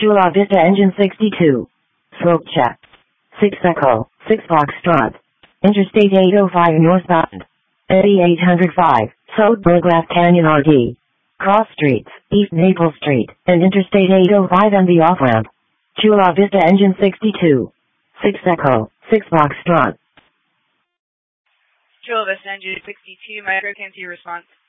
Chula Vista engine 62. Smoke check. 6 Echo, 6 Foxtrot. Interstate 805 northbound. Eddie 805, South Burglass Canyon RD. Cross Streets, East Maple Street, and Interstate 805 and the off-ramp. Chula Vista engine 62. 6 Echo, 6 Foxtrot. Chula Vista engine 62, Micro, cancel your response.